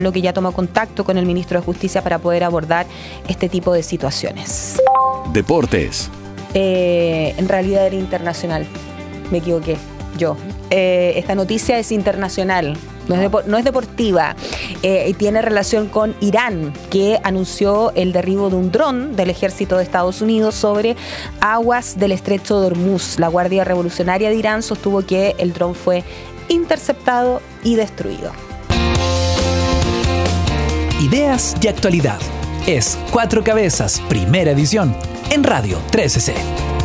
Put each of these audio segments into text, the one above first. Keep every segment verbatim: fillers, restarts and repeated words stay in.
lo que ya tomó contacto con el ministro de Justicia para poder abordar este tipo de situaciones. Deportes. Eh, en realidad era internacional, me equivoqué yo. Eh, esta noticia es internacional, no es, depo- no es deportiva, eh, y tiene relación con Irán, que anunció el derribo de un dron del ejército de Estados Unidos sobre aguas del estrecho de Hormuz. La Guardia Revolucionaria de Irán sostuvo que el dron fue interceptado y destruido. Ideas de actualidad. Es Cuatro Cabezas, primera edición, en Radio trece C.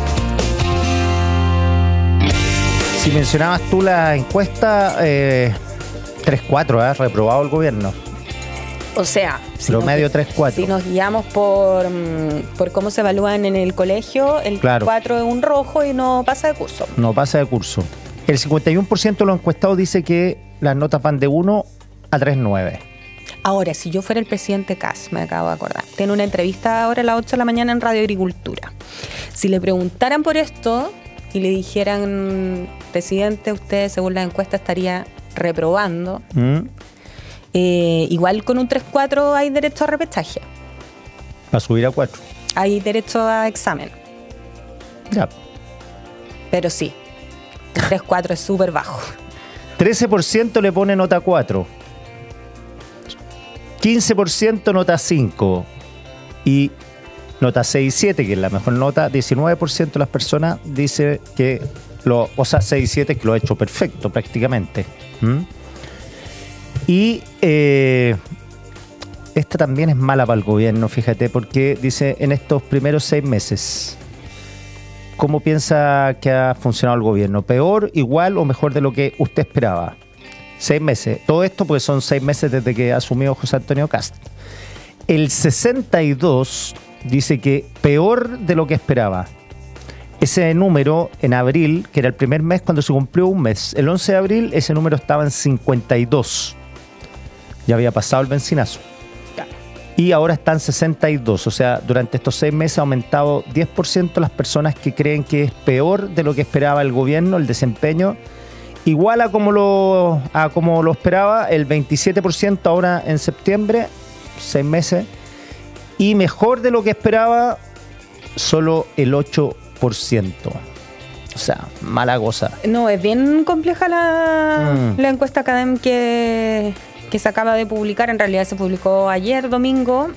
Si mencionabas tú la encuesta, eh, tres cuatro, ¿eh? Reprobado el gobierno. O sea, si promedio nos, tres cuatro. Si nos guiamos por, por cómo se evalúan en el colegio, el claro. cuatro es un rojo y no pasa de curso. No pasa de curso. El cincuenta y uno por ciento de los encuestados dice que las notas van de uno a tres punto nueve. Ahora, si yo fuera el presidente Kass, me acabo de acordar, tiene una entrevista ahora a las ocho de la mañana en Radio Agricultura. Si le preguntaran por esto y le dijeran, presidente, usted según la encuesta estaría reprobando, ¿Mm? eh, igual con un tres cuatro hay derecho a repechaje. ¿Va a subir a cuatro? Hay derecho a examen. Ya. Pero sí, el tres cuatro es súper bajo. trece por ciento le pone nota cuatro. quince por ciento nota cinco y nota seis y siete, que es la mejor nota. diecinueve por ciento de las personas dice que lo, o sea, seis y siete que lo ha hecho perfecto prácticamente. ¿Mm? Y eh, esta también es mala para el gobierno, fíjate, porque dice en estos primeros seis meses, ¿cómo piensa que ha funcionado el gobierno? ¿Peor, igual o mejor de lo que usted esperaba? Seis meses. Todo esto pues son seis meses desde que asumió José Antonio Kast. El sesenta y dos dice que peor de lo que esperaba. Ese número en abril, que era el primer mes cuando se cumplió un mes, el once de abril ese número estaba en cincuenta y dos. Ya había pasado el bencinazo. Y ahora está en sesenta y dos. O sea, durante estos seis meses ha aumentado diez por ciento las personas que creen que es peor de lo que esperaba el gobierno, el desempeño. Igual a como lo, a como lo esperaba, el veintisiete por ciento ahora en septiembre, seis meses. Y mejor de lo que esperaba, solo el ocho por ciento. O sea, mala cosa. No, es bien compleja la, mm. la encuesta académica que, que se acaba de publicar. En realidad se publicó ayer, domingo,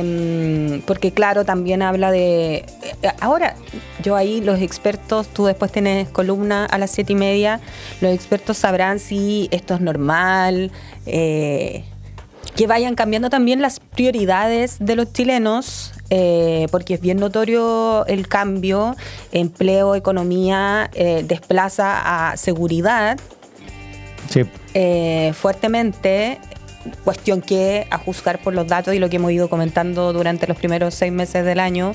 eh, porque claro, también habla de... Ahora, yo ahí, los expertos, tú después tienes columna a las siete y media, los expertos sabrán si esto es normal, eh, que vayan cambiando también las prioridades de los chilenos, eh, porque es bien notorio el cambio, empleo, economía, eh, desplaza a seguridad. Sí. Eh, fuertemente, cuestión que, a juzgar por los datos y lo que hemos ido comentando durante los primeros seis meses del año,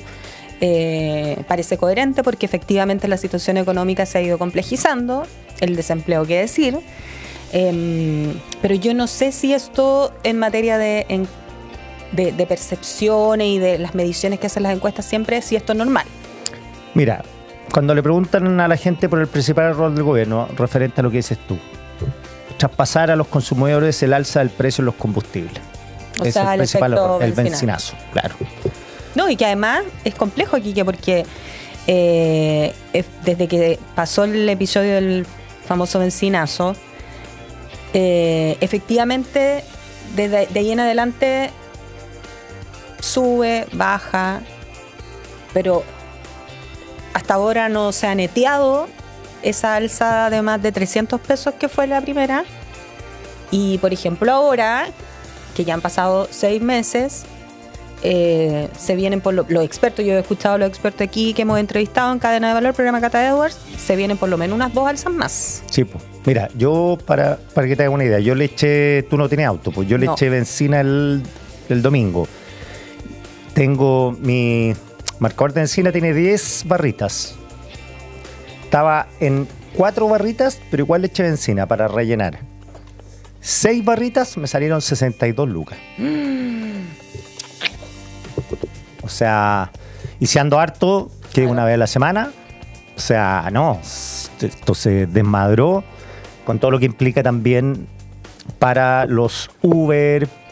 eh, parece coherente porque efectivamente la situación económica se ha ido complejizando, el desempleo, qué decir, eh, pero yo no sé si esto en materia de, en, de, de percepciones y de las mediciones que hacen las encuestas siempre, si esto es normal. Mira, cuando le preguntan a la gente por el principal error del gobierno, referente a lo que dices tú, traspasar a los consumidores el alza del precio de los combustibles. O es sea, el el principal error, el bencinazo. bencinazo, claro. No, y que además es complejo, Quique, porque eh, desde que pasó el episodio del famoso bencinazo, eh, efectivamente, desde de ahí en adelante sube, baja, pero hasta ahora no se ha neteado esa alza de más de trescientos pesos que fue la primera. Y por ejemplo ahora, que ya han pasado seis meses, eh, se vienen por lo, los expertos, yo he escuchado a los expertos aquí que hemos entrevistado en Cadena de Valor, programa Cata Edwards, se vienen por lo menos unas dos alzas más. Sí, pues. Mira, yo para, para que te hagas una idea, yo le eché, tú no tienes auto, pues yo le no. eché benzina el, el domingo. Tengo mi marcador de benzina, tiene diez barritas. Estaba en cuatro barritas, pero igual le eché benzina para rellenar. seis barritas me salieron sesenta y dos lucas. Mm. O sea, y si ando harto, que claro. Una vez a la semana, o sea, no, esto se desmadró con todo lo que implica también para los Uber,